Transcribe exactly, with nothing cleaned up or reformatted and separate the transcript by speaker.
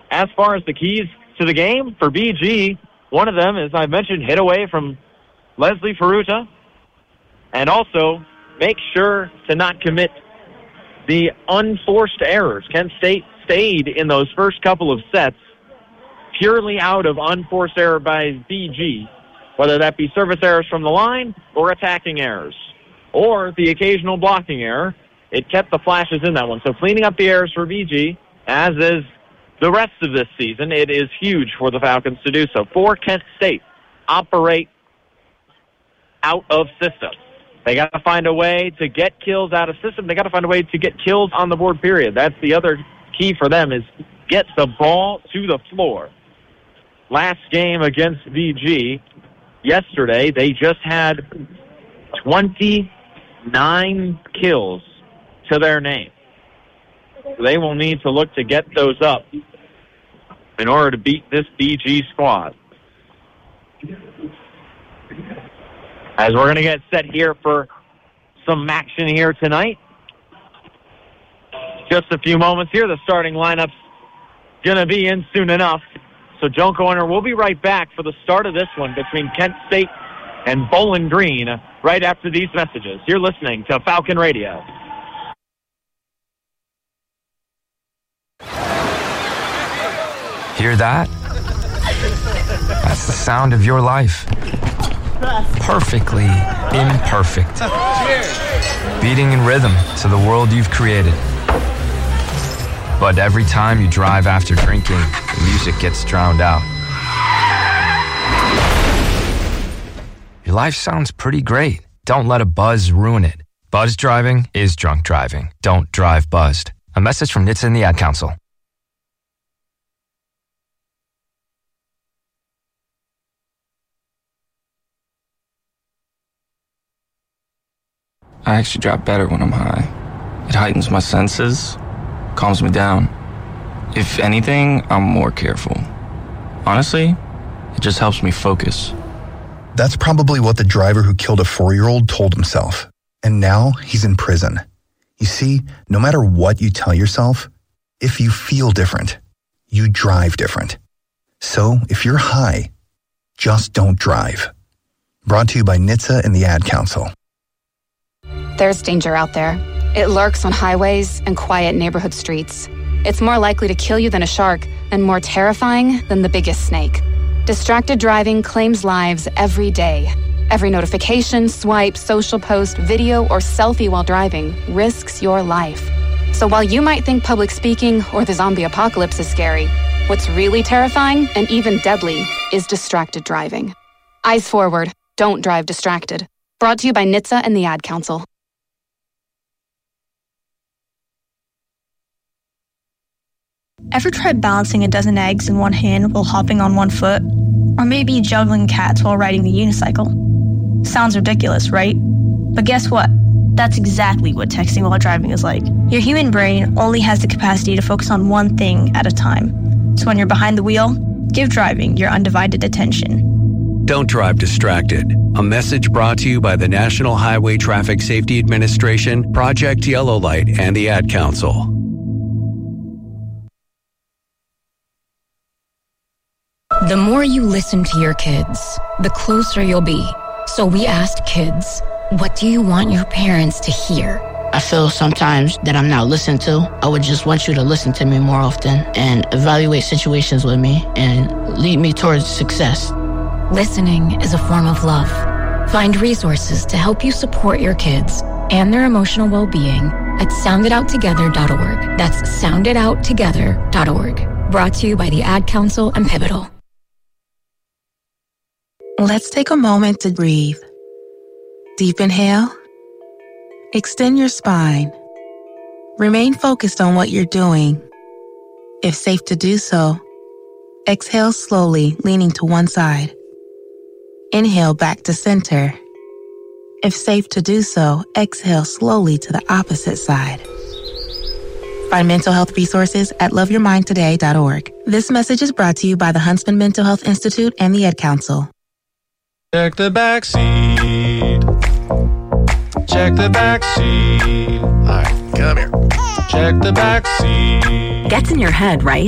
Speaker 1: as far as the keys to the game for B G, one of them, as I mentioned, hit away from Leslie Ferruta. And also, make sure to not commit the unforced errors. Kent State stayed in those first couple of sets purely out of unforced error by B G, whether that be service errors from the line or attacking errors, or the occasional blocking error. It kept the flashes in that one. So cleaning up the errors for B G, as is the rest of this season, it is huge for the Falcons to do so. For Kent State, operate out of system. They got to find a way to get kills out of system. They got to find a way to get kills on the board, period. That's the other key for them, is get the ball to the floor. Last game against V G, yesterday, they just had twenty-nine kills to their name. So they will need to look to get those up in order to beat this B G squad. As we're going to get set here for some action here tonight. Just a few moments here. The starting lineup's going to be in soon enough. So Joan Corner will be right back for the start of this one between Kent State and Bowling Green right after these messages. You're listening to Falcon Radio.
Speaker 2: Hear that? That's the sound of your life. Perfectly imperfect. Beating in rhythm to the world you've created. But every time you drive after drinking, the music gets drowned out. Your life sounds pretty great. Don't let a buzz ruin it. Buzz driving is drunk driving. Don't drive buzzed. A message from N H T S A and the Ad Council.
Speaker 3: I actually drive better when I'm high. It heightens my senses, calms me down. If anything, I'm more careful. Honestly, it just helps me focus.
Speaker 4: That's probably what the driver who killed a four-year-old told himself. And now he's in prison. You see, no matter what you tell yourself, if you feel different, you drive different. So if you're high, just don't drive. Brought to you by N H T S A and the Ad Council.
Speaker 5: There's danger out there. It lurks on highways and quiet neighborhood streets. It's more likely to kill you than a shark and more terrifying than the biggest snake. Distracted driving claims lives every day. Every notification, swipe, social post, video, or selfie while driving risks your life. So while you might think public speaking or the zombie apocalypse is scary, what's really terrifying and even deadly is distracted driving. Eyes forward. Don't drive distracted. Brought to you by N H T S A and the Ad Council.
Speaker 6: Ever tried balancing a dozen eggs in one hand while hopping on one foot? Or maybe juggling cats while riding the unicycle? Sounds ridiculous, right? But guess what? That's exactly what texting while driving is like. Your human brain only has the capacity to focus on one thing at a time. So when you're behind the wheel, give driving your undivided attention.
Speaker 7: Don't drive distracted. A message brought to you by the National Highway Traffic Safety Administration, Project Yellow Light, and the Ad Council.
Speaker 8: The more you listen to your kids, the closer you'll be. So we asked kids, what do you want your parents to hear?
Speaker 9: I feel sometimes that I'm not listened to. I would just want you to listen to me more often and evaluate situations with me and lead me towards success.
Speaker 8: Listening is a form of love. Find resources to help you support your kids and their emotional well-being at sound it out together dot org. That's sound it out together dot org. Brought to you by the Ad Council and Pivotal.
Speaker 10: Let's take a moment to breathe. Deep inhale. Extend your spine. Remain focused on what you're doing. If safe to do so, exhale slowly, leaning to one side. Inhale back to center. If safe to do so, exhale slowly to the opposite side. Find mental health resources at love your mind today dot org. This message is brought to you by the Huntsman Mental Health Institute and the Ad Council.
Speaker 11: Check the back seat. Check the back seat. All right, come here. Check the back seat.
Speaker 12: Gets in your head, right?